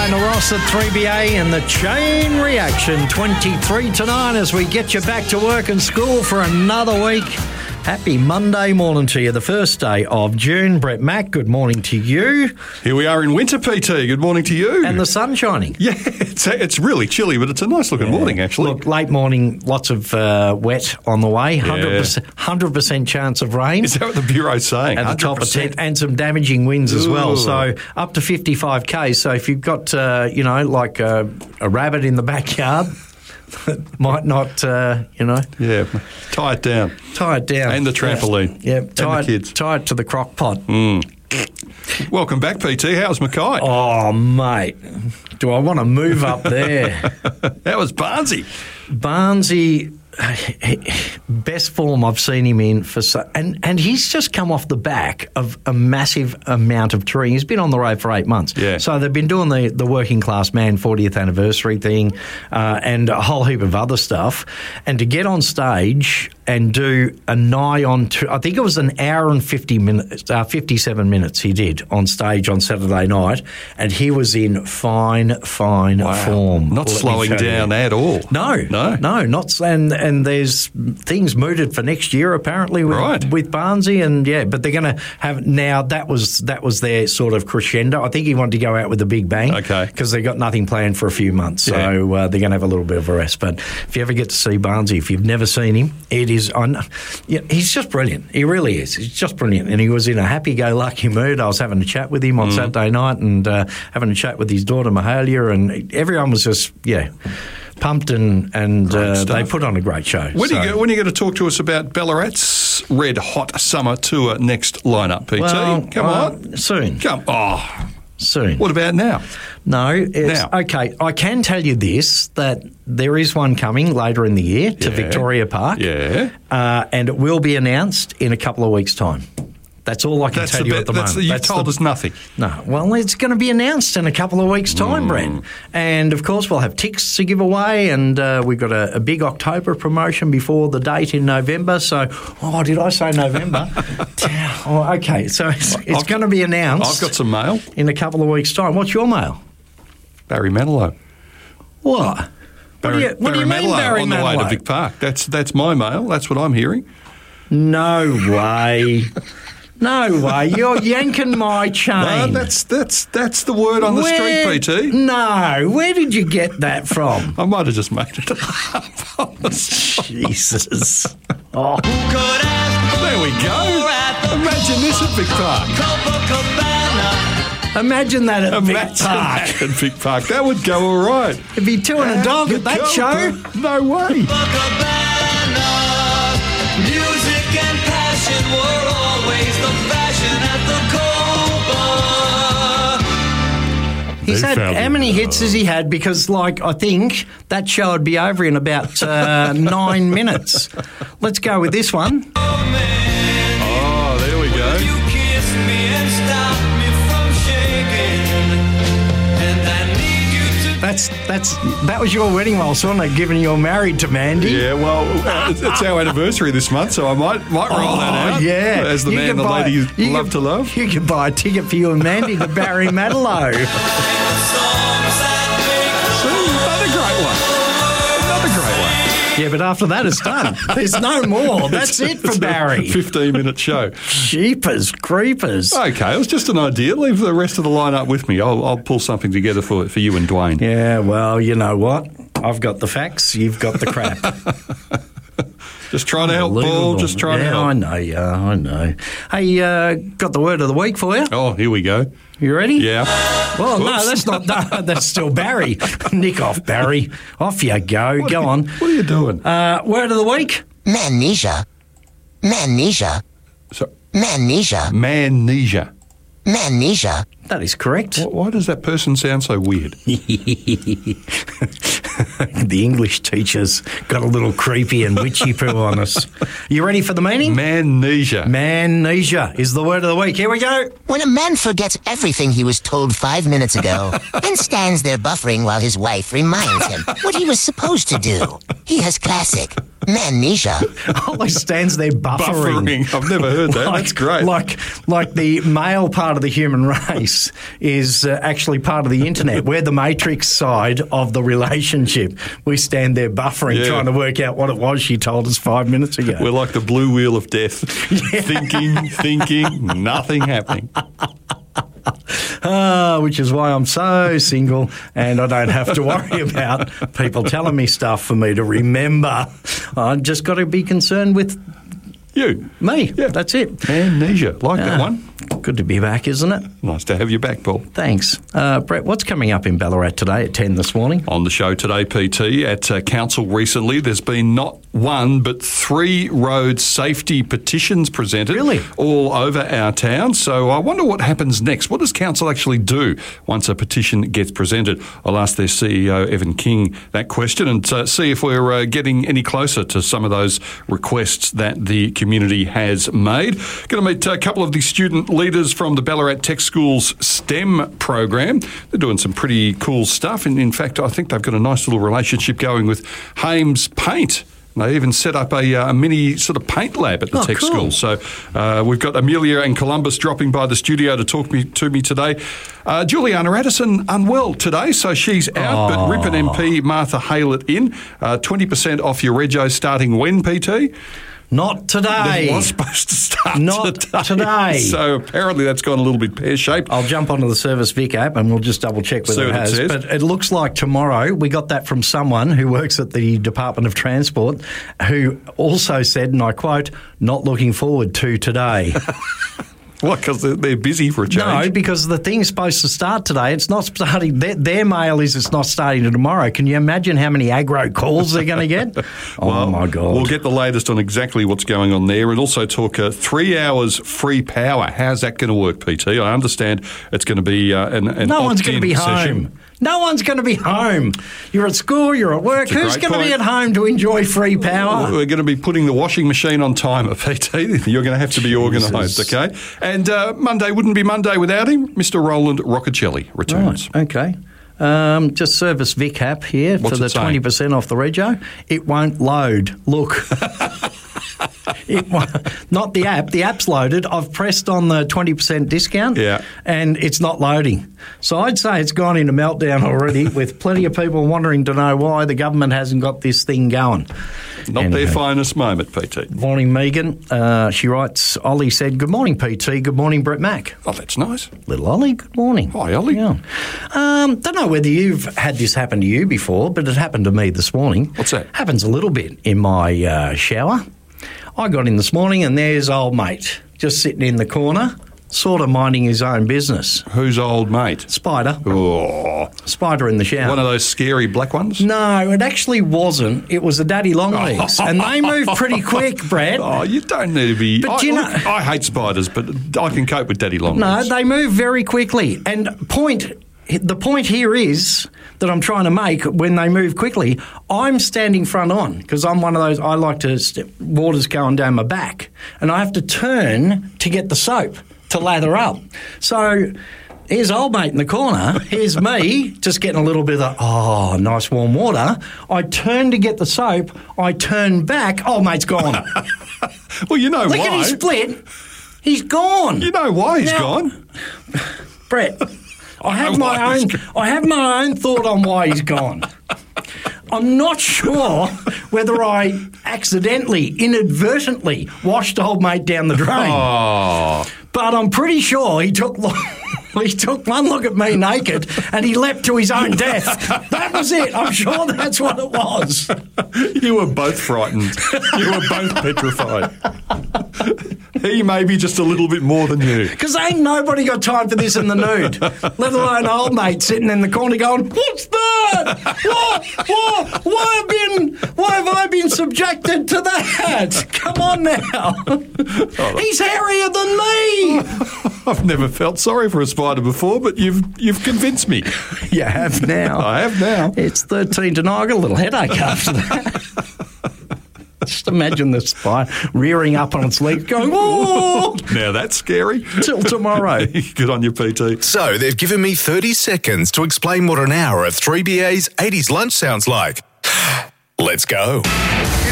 Diana Ross at 3BA and the Chain Reaction 23 to 9 as we get you back to work and school for another week. Happy Monday morning to you, the first day of June. Brett Mack, good morning to you. Here we are in winter, PT. Good morning to you. And the sun shining. Yeah, it's really chilly, but it's a nice looking morning, actually. Look, late morning, lots of wet on the way, 100% chance of rain. Is that what the Bureau's saying? At the top of 10, and some damaging winds as well. So up to 55 k's. So if you've got, like a rabbit in the backyard, might not, Yeah, tie it down. Tie it down. And the trampoline. Yeah, and the kids. Tie it to the crock pot. Welcome back, PT. How's Mackay? Oh, mate. Do I want to move up there? How was Barnsey? Barnsey, best form I've seen him in for and he's just come off the back of a massive amount of touring. He's been on the road for 8 months. Yeah. So they've been doing the Working Class Man 40th anniversary thing and a whole heap of other stuff. And to get on stage and do a nigh on I think it was an hour and 57 minutes he did on stage on Saturday night, and he was in fine form. Not slowing down at all. No, not and there's things mooted for next year apparently with Barnsey, and but they're going to have now. That was their sort of crescendo. I think he wanted to go out with a big bang, because they got nothing planned for a few months, so they're going to have a little bit of a rest. But if you ever get to see Barnsey, if you've never seen him, it is he's just brilliant. He really is. He's just brilliant, and he was in a happy-go-lucky mood. I was having a chat with him on Saturday night, and having a chat with his daughter Mahalia, and everyone was just pumped, and they put on a great show. When are you going to talk to us about Ballarat's Red Hot Summer Tour next lineup, PT? Well, come on. Soon. Soon. What about now? No, okay. I can tell you this, that there is one coming later in the year to Victoria Park. Yeah. And it will be announced in a couple of weeks' time. That's all I can tell you at the moment. You've told us nothing. No. Well, it's going to be announced in a couple of weeks' time, Brett. And, of course, we'll have tickets to give away, and we've got a big October promotion before the date in November. So, did I say November? Okay. So it's going to be announced. I've got some mail. In a couple of weeks' time. What's your mail? Barry Manilow. What? What do you mean, Barry on the way Manilow? to Vic Park. That's my mail. That's what I'm hearing. No way. No way, you're yanking my chain. No, that's the word on the street, PT. No, where did you get that from? I might have just made it up. Jesus. Oh. There we go. Imagine this at Vic Park. Imagine that at Vic Park. At Vic Park. That would go all right. It'd be two and a dog at that show. No way. Music and passion were always the fashion at the Cold Bar. He's had, how many hits has he had? Because, I think that show would be over in about 9 minutes. Let's go with this one. Oh, there we go. You kissed me and stopped me from shaking, and I need you to... That was your wedding waltz, wasn't it? Given you're married to Mandy. Yeah, well, it's our anniversary this month, so I might roll that out. Yeah, as the man the lady love to love. You could buy a ticket for you and Mandy to Barry Manilow. Another great one. Yeah, but after that, it's done. There's no more. That's it for Barry. 15-minute show. Jeepers creepers. Okay, it was just an idea. Leave the rest of the lineup with me. I'll pull something together for you and Dwayne. Yeah, well, you know what? I've got the facts. You've got the crap. Just trying to help, Paul. Just trying to help. I know, I know. Hey, got the word of the week for you. Oh, here we go. You ready? Yeah. Well, no, that's not. No, that's still Barry. Nick off, Barry. Off you go. Go on. What are you doing? Word of the week? Magnesia. So, Magnesia. That is correct. Why does that person sound so weird? The English teachers got a little creepy and witchy poo on us. You ready for the meaning? Magnesia. Magnesia is the word of the week. Here we go. When a man forgets everything he was told 5 minutes ago and stands there buffering while his wife reminds him what he was supposed to do. He has classic Amnesia. Ollie stands there buffering. I've never heard that. That's great. Like the male part of the human race is actually part of the internet. We're the matrix side of the relationship. We stand there buffering, trying to work out what it was she told us 5 minutes ago. We're like the blue wheel of death. Thinking, nothing happening. Which is why I'm so single and I don't have to worry about people telling me stuff for me to remember. I've just got to be concerned with you. Me. Yeah. That's it. Amnesia. Like that one. Good to be back, isn't it? Nice to have you back, Paul. Thanks. Brett, what's coming up in Ballarat today at 10 this morning? On the show today, PT, at Council recently, there's been not one but 3 road safety petitions presented. Really? All over our town. So I wonder what happens next. What does Council actually do once a petition gets presented? I'll ask their CEO, Evan King, that question and see if we're getting any closer to some of those requests that the community has made. Going to meet a couple of the student leaders from the Ballarat Tech School's STEM program. They're doing some pretty cool stuff. And in fact, I think they've got a nice little relationship going with Hames Paint. They even set up a mini sort of paint lab at the tech school. So we've got Amelia and Columbus dropping by the studio to talk to me today. Juliana Addison unwell today, so she's out. But Ripon MP Martha Haylett in. 20% off your rego starting when, PT? Not today. It was supposed to start Not today. So apparently that's gone a little bit pear-shaped. I'll jump onto the Service Vic app and we'll just double-check whether it has. But it looks like tomorrow. We got that from someone who works at the Department of Transport who also said, and I quote, not looking forward to today. What, because they're busy for a change? No, because the thing's supposed to start today. It's not starting. Their mail is it's not starting to tomorrow. Can you imagine how many aggro calls they're going to get? Well, my God. We'll get the latest on exactly what's going on there and also talk 3 hours free power. How's that going to work, PT? I understand it's going to be an No one's going to be session. home. No one's going to be home. You're at school, you're at work. Who's going to be at home to enjoy free power? We're going to be putting the washing machine on timer, PT. You're going to have to be organised, okay? And Monday wouldn't be Monday without him. Mr. Roland Roccacelli returns. Right, okay. Just Service Vic app here for the 20% off the rego. It won't load. Look. Not the app. The app's loaded. I've pressed on the 20% discount and it's not loading. So I'd say it's gone into meltdown already with plenty of people wondering to know why the government hasn't got this thing going. Not their finest moment, PT. Morning, Megan. She writes, Ollie said, good morning, PT. Good morning, Brett Mack. Oh, that's nice. Little Ollie, good morning. Hi, Ollie. Yeah. Don't know whether you've had this happen to you before, but it happened to me this morning. What's that? Happens a little bit in my shower. I got in this morning and there's old mate just sitting in the corner, sort of minding his own business. Who's old mate? Spider. Oh. Spider in the shower. One of those scary black ones? No, it actually wasn't. It was a daddy longlegs. And they move pretty quick, Brad. Oh, you don't need to be... But I hate spiders, but I can cope with daddy longlegs. No, they move very quickly. And the point here is that I'm trying to make when they move quickly, I'm standing front on because I'm one of those, I like to, water's going down my back and I have to turn to get the soap to lather up. So here's old mate in the corner, here's me just getting a little bit of, nice warm water. I turn to get the soap, I turn back, old mate's gone. Well, you know why. Look at his split, he's gone. You know why he's gone. Brett, I have my own thought on why he's gone. I'm not sure whether I accidentally, inadvertently washed old mate down the drain. Oh. But I'm pretty sure he took one look at me naked and he leapt to his own death. That was it. I'm sure that's what it was. You were both frightened. You were both petrified. He may be just a little bit more than you. Because ain't nobody got time for this in the nude, let alone old mate sitting in the corner going, what's that? Why have I been subjected to that? Come on now. He's hairier than me. I've never felt sorry for a spider before, but you've convinced me. You have now. I have now. It's 13 tonight. I got a little headache after that. Just imagine the spider rearing up on its legs going, whoa! Now that's scary. Till tomorrow. Good on you, PT. So they've given me 30 seconds to explain what an hour of 3BA's 80s lunch sounds like. Let's go.